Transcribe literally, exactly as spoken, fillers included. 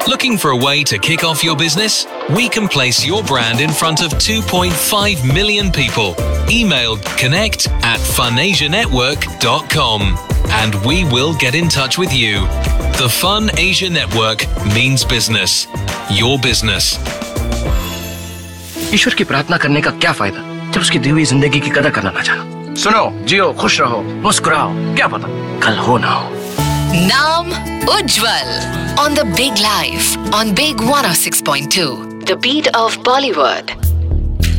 Looking for a way to kick off your business? We can place your brand in front of two point five million people. Email connect at funasianetwork dot com and we will get in touch with you. The Fun Asia Network means business. Your business. ईश्वर की प्रार्थना करने का क्या फायदा जब उसकी दी हुई जिंदगी की कदर करना ना जानो। सुनो, जियो, खुश रहो, मुस्कुराओ, क्या पता कल हो ना हो। Naam Ujjwal on the Big Life on Big one oh six point two. The beat of Bollywood.